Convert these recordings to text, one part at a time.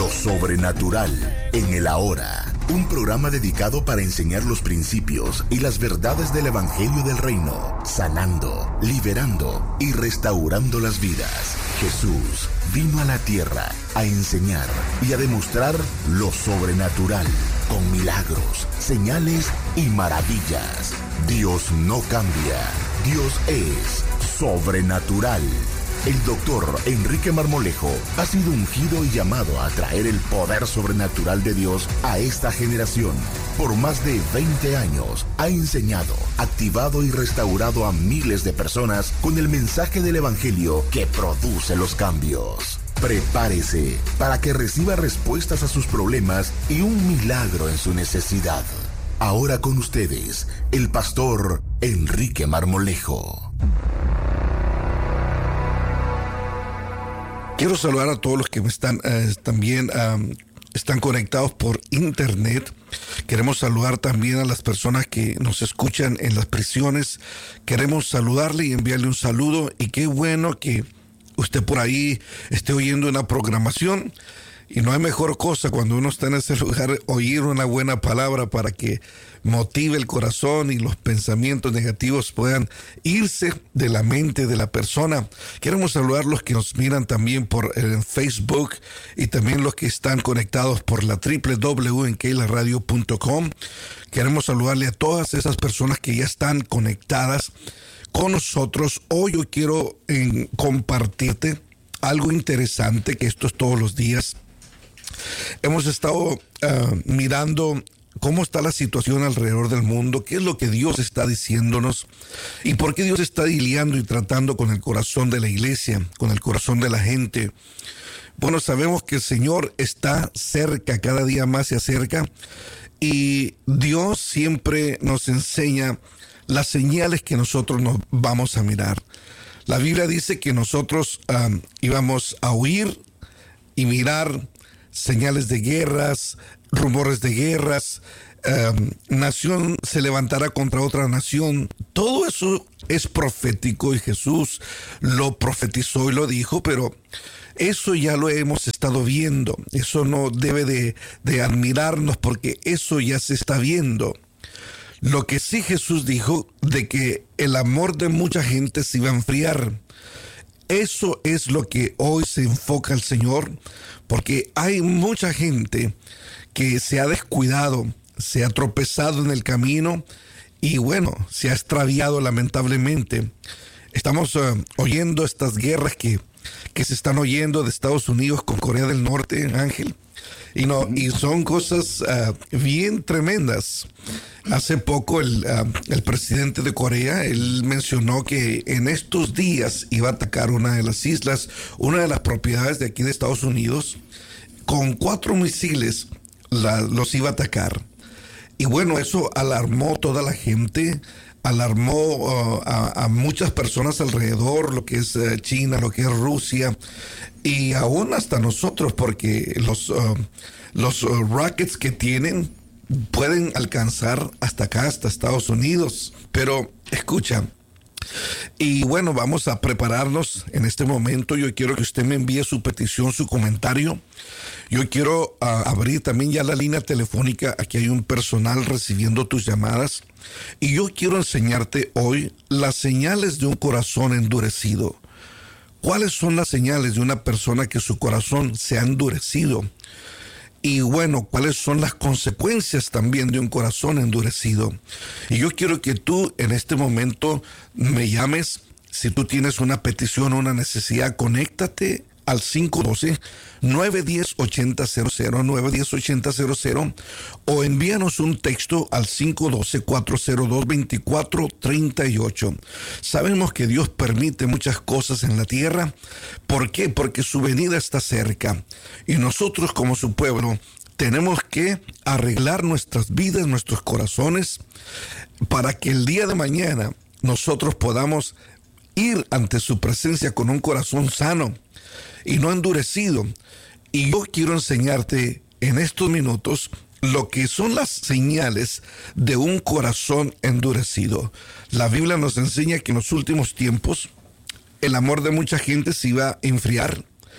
sobrenatural en el ahora. Un programa dedicado para enseñar los principios y las verdades del Evangelio del Reino, sanando, liberando y restaurando las vidas. Jesús vino a la tierra a enseñar y a demostrar lo sobrenatural, con milagros, señales y maravillas. Dios no cambia, Dios es sobrenatural. El doctor Enrique Marmolejo ha sido ungido y llamado a traer el poder sobrenatural de Dios a esta generación. Por más de 20 años ha enseñado, activado y restaurado a miles de personas con el mensaje del Evangelio que produce los cambios. Prepárese para que reciba respuestas a sus problemas y un milagro en su necesidad. Ahora con ustedes, el pastor Enrique Marmolejo. Quiero saludar a todos los que están conectados por internet. Queremos saludar también a las personas que nos escuchan en las prisiones. Queremos saludarle y enviarle un saludo. Y qué bueno que usted por ahí esté oyendo una programación. Y no hay mejor cosa cuando uno está en ese lugar, oír una buena palabra para que motive el corazón y los pensamientos negativos puedan irse de la mente de la persona. Queremos saludar a los que nos miran también por Facebook y también los que están conectados por la www.enkeilaradio.com. Queremos saludarle a todas esas personas que ya están conectadas con nosotros. Hoy yo quiero compartirte algo interesante, que esto es todos los días. Hemos estado mirando cómo está la situación alrededor del mundo, qué es lo que Dios está diciéndonos y por qué Dios está lidiando y tratando con el corazón de la iglesia, con el corazón de la gente. Bueno, sabemos que el Señor está cerca, cada día más se acerca, y Dios siempre nos enseña las señales que nosotros nos vamos a mirar. La Biblia dice que nosotros íbamos a oír y mirar señales de guerras, rumores de guerras, nación se levantará contra otra nación. Todo eso es profético y Jesús lo profetizó y lo dijo, pero eso ya lo hemos estado viendo. Eso no debe de admirarnos porque eso ya se está viendo. Lo que sí Jesús dijo de que el amor de mucha gente se iba a enfriar. Eso es lo que hoy se enfoca el Señor, porque hay mucha gente que se ha descuidado, se ha tropezado en el camino y bueno, se ha extraviado lamentablemente. Estamos oyendo estas guerras que se están oyendo de Estados Unidos con Corea del Norte, Ángel, y son cosas bien tremendas. Hace poco el presidente de Corea, él mencionó que en estos días iba a atacar una de las islas, una de las propiedades de aquí de Estados Unidos, con 4 misiles los iba a atacar. Y bueno, eso alarmó toda la gente, alarmó a muchas personas alrededor, lo que es China, lo que es Rusia, y aún hasta nosotros, porque los rockets que tienen pueden alcanzar hasta acá, hasta Estados Unidos. Pero escucha, y bueno, vamos a prepararnos en este momento. Yo quiero que usted me envíe su petición, su comentario. Yo quiero abrir también ya la línea telefónica. Aquí hay un personal recibiendo tus llamadas. Y yo quiero enseñarte hoy las señales de un corazón endurecido. ¿Cuáles son las señales de una persona que su corazón se ha endurecido? Y bueno, ¿cuáles son las consecuencias también de un corazón endurecido? Y yo quiero que tú en este momento me llames. Si tú tienes una petición o una necesidad, conéctate al 512-910-8000, 910-8000, o envíanos un texto al 512-402-2438. Sabemos que Dios permite muchas cosas en la tierra. ¿Por qué? Porque su venida está cerca. Y nosotros como su pueblo tenemos que arreglar nuestras vidas, nuestros corazones, para que el día de mañana nosotros podamos ir ante su presencia con un corazón sano y no endurecido. Y yo quiero enseñarte en estos minutos lo que son las señales de un corazón endurecido. La Biblia nos enseña que en los últimos tiempos el amor de mucha gente se iba a enfriar.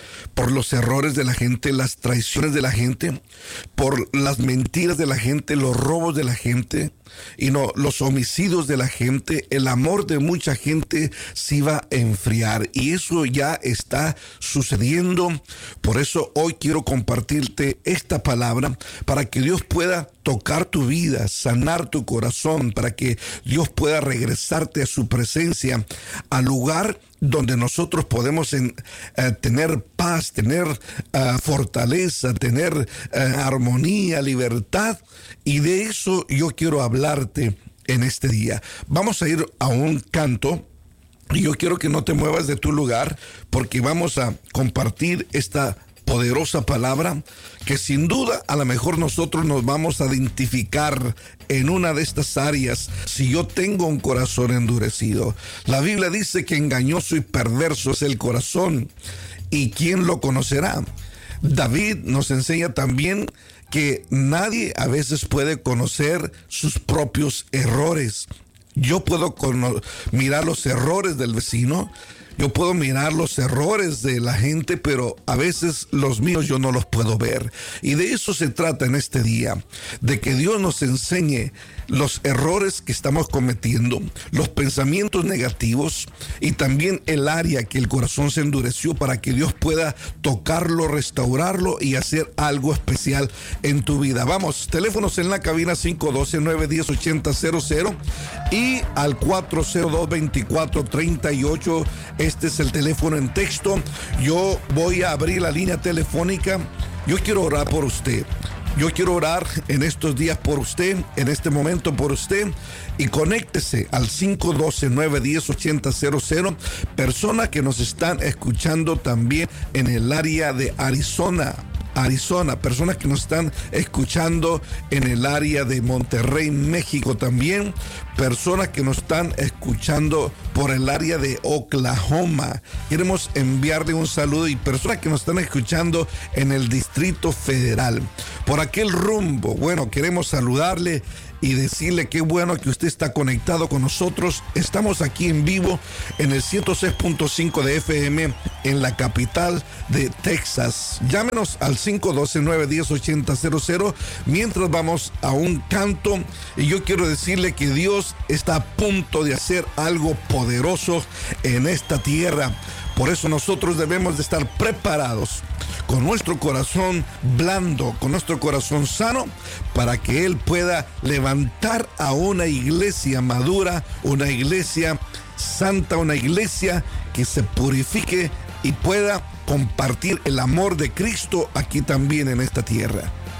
por los errores de la gente, las traiciones de la gente, por las mentiras de la gente, los robos de la gente, y no, los homicidios de la gente. El amor de mucha gente se iba a enfriar, y eso ya está sucediendo. Por eso hoy quiero compartirte esta palabra para que Dios pueda tocar tu vida, sanar tu corazón, para que Dios pueda regresarte a su presencia, al lugar donde nosotros podemos tener paz, tener fortaleza, tener armonía, libertad. Y de eso yo quiero hablarte en este día. Vamos a ir a un canto y yo quiero que no te muevas de tu lugar, porque vamos a compartir esta poderosa palabra que sin duda a lo mejor nosotros nos vamos a identificar en una de estas áreas. Si yo tengo un corazón endurecido, la Biblia dice que engañoso y perverso es el corazón, ¿y quién lo conocerá? David nos enseña también que nadie a veces puede conocer sus propios errores. Yo puedo mirar los errores del vecino, yo puedo mirar los errores de la gente, pero a veces los míos yo no los puedo ver. Y de eso se trata en este día, de que Dios nos enseñe los errores que estamos cometiendo, los pensamientos negativos y también el área que el corazón se endureció, para que Dios pueda tocarlo, restaurarlo y hacer algo especial en tu vida. Vamos, teléfonos en la cabina 512-910-8000 y al 402-2438. Este es el teléfono en texto. Yo voy a abrir la línea telefónica. Yo quiero orar por usted. Yo quiero orar en estos días por usted, en este momento por usted, y conéctese al 512-910-8000. Personas que nos están escuchando también en el área de Arizona, personas que nos están escuchando en el área de Monterrey, México también, personas que nos están escuchando por el área de Oklahoma. Queremos enviarle un saludo, y personas que nos están escuchando en el Distrito Federal, por aquel rumbo. Bueno, queremos saludarle y decirle qué bueno que usted está conectado con nosotros. Estamos aquí en vivo en el 106.5 de FM en la capital de Texas. Llámenos al 512-910-8000 mientras vamos a un canto, y yo quiero decirle que Dios está a punto de hacer algo poderoso en esta tierra. Por eso nosotros debemos de estar preparados, con nuestro corazón blando, con nuestro corazón sano, para que Él pueda levantar a una iglesia madura, una iglesia santa, una iglesia que se purifique y pueda compartir el amor de Cristo aquí también en esta tierra.